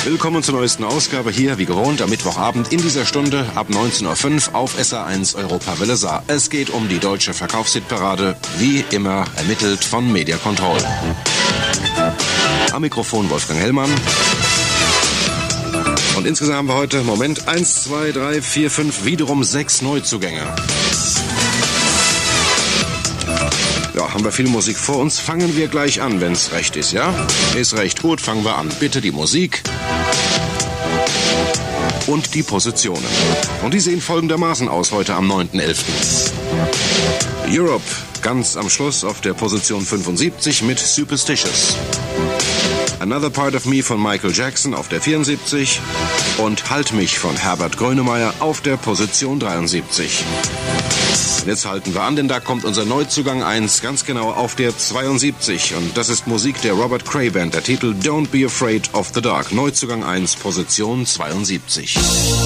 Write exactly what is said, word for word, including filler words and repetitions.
Willkommen zur neuesten Ausgabe hier, wie gewohnt, am Mittwochabend in dieser Stunde ab neunzehn Uhr fünf auf S R eins Europa Welle Saar. Es geht um die deutsche Verkaufshitparade, wie immer ermittelt von Media Control. Am Mikrofon Wolfgang Hellmann. Und insgesamt haben wir heute, Moment, eins, zwei, drei, vier, fünf, wiederum sechs Neuzugänge. Ja, haben wir viel Musik vor uns. Fangen wir gleich an, wenn's recht ist, ja? Ist recht, gut, fangen wir an. Bitte die Musik und die Positionen. Und die sehen folgendermaßen aus heute am neunten elften Europe, ganz am Schluss auf der Position fünfundsiebzig mit Superstitious. Another Part of Me von Michael Jackson auf der vierundsiebzig und Halt mich von Herbert Grönemeyer auf der Position dreiundsiebzig. Jetzt halten wir an, denn da kommt unser Neuzugang eins ganz genau auf der zweiundsiebzig. Und das ist Musik der Robert Cray Band, der Titel Don't Be Afraid of the Dark. Neuzugang eins, Position zweiundsiebzig.